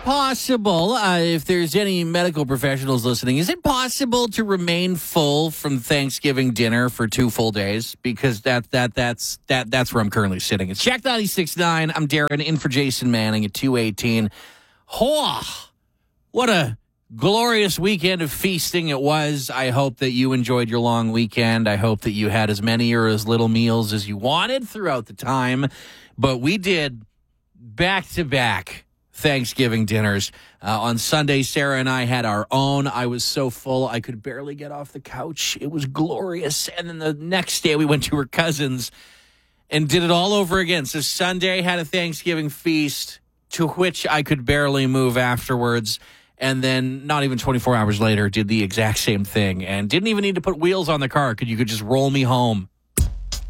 possible, if there's any medical professionals listening, is it possible to remain full from Thanksgiving dinner for 2 full days? Because that's where I'm currently sitting. It's Jack 96.9. I'm Darren, in for Jason Manning at 2:18. What a glorious weekend of feasting it was. I hope that you enjoyed your long weekend. I hope that you had as many or as little meals as you wanted throughout the time. But we did back-to-back Thanksgiving dinners. On Sunday, Sarah and I had our own. I was so full, I could barely get off the couch. It was glorious. And then the next day, we went to her cousin's and did it all over again. So Sunday had a Thanksgiving feast to which I could barely move afterwards. And then not even 24 hours later, did the exact same thing and didn't even need to put wheels on the car. You could just roll me home